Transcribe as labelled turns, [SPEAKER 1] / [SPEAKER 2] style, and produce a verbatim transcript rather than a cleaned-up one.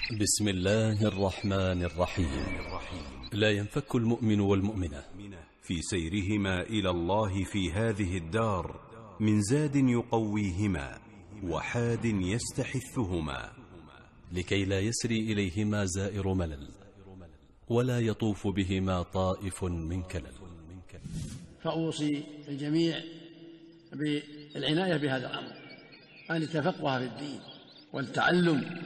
[SPEAKER 1] بسم الله الرحمن الرحيم. لا ينفك المؤمن والمؤمنة
[SPEAKER 2] في سيرهما إلى الله في هذه الدار من زاد يقويهما وحاد يستحثهما،
[SPEAKER 1] لكي لا يسري إليهما زائر ملل ولا يطوف بهما طائف من كلل.
[SPEAKER 3] فأوصي الجميع بالعناية بهذا الأمر، أن التفقه في الدين والتعلم